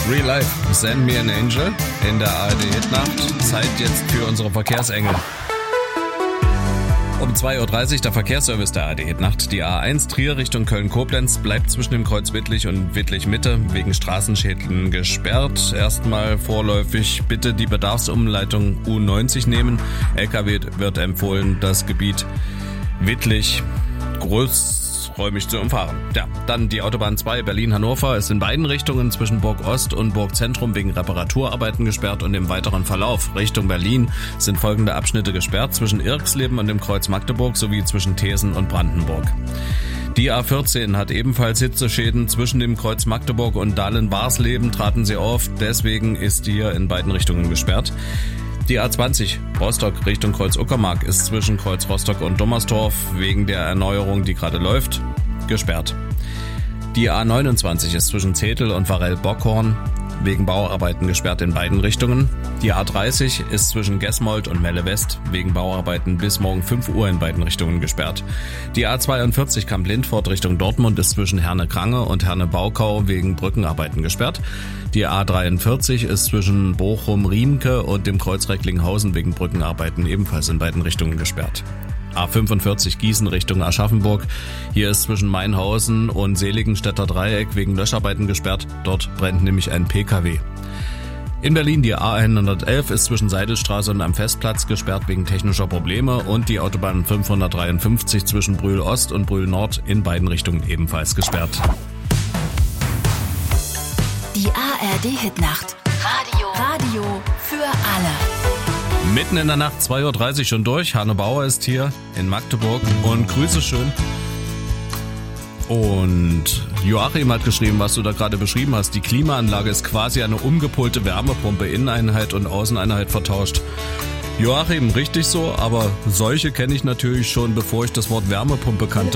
Real Life, Send Me an Angel in der ARD-Hitnacht. Zeit jetzt für unsere Verkehrsengel. Um 2.30 Uhr der Verkehrsservice der ARD-Hitnacht. Die A1 Trier Richtung Köln-Koblenz bleibt zwischen dem Kreuz Wittlich und Wittlich-Mitte wegen Straßenschäden gesperrt. Erstmal vorläufig bitte die Bedarfsumleitung U90 nehmen. LKW wird empfohlen, das Gebiet Wittlich großräumig zu umfahren. Ja, dann die Autobahn 2 Berlin-Hannover ist in beiden Richtungen zwischen Burg Ost und Burg Zentrum wegen Reparaturarbeiten gesperrt und im weiteren Verlauf Richtung Berlin sind folgende Abschnitte gesperrt zwischen Irxleben und dem Kreuz Magdeburg sowie zwischen Thesen und Brandenburg. Die A14 hat ebenfalls Hitzeschäden. Zwischen dem Kreuz Magdeburg und Dahlen-Barsleben traten sie auf, deswegen ist die hier in beiden Richtungen gesperrt. Die A20 Rostock Richtung Kreuz Uckermark ist zwischen Kreuz Rostock und Dommersdorf wegen der Erneuerung, die gerade läuft, gesperrt. Die A29 ist zwischen Zetel und Varell-Bockhorn wegen Bauarbeiten gesperrt in beiden Richtungen. Die A30 ist zwischen Gesmold und Melle West wegen Bauarbeiten bis morgen 5 Uhr in beiden Richtungen gesperrt. Die A42 Kamp-Lindfort Richtung Dortmund ist zwischen Herne-Krange und Herne-Baukau wegen Brückenarbeiten gesperrt. Die A43 ist zwischen Bochum-Riemke und dem Kreuz Recklinghausen wegen Brückenarbeiten ebenfalls in beiden Richtungen gesperrt. A45 Gießen Richtung Aschaffenburg. Hier ist zwischen Mainhausen und Seligenstädter Dreieck wegen Löscharbeiten gesperrt. Dort brennt nämlich ein PKW. In Berlin die A111 ist zwischen Seidelstraße und am Festplatz gesperrt wegen technischer Probleme und die Autobahn 553 zwischen Brühl Ost und Brühl Nord in beiden Richtungen ebenfalls gesperrt. Die ARD-Hitnacht. Radio für alle. Mitten in der Nacht, 2.30 Uhr schon durch. Hanne Bauer ist hier in Magdeburg und grüße schön. Und Joachim hat geschrieben, was du da gerade beschrieben hast. Die Klimaanlage ist quasi eine umgepolte Wärmepumpe, Inneneinheit und Außeneinheit vertauscht. Joachim, richtig so, aber solche kenne ich natürlich schon, bevor ich das Wort Wärmepumpe kannte.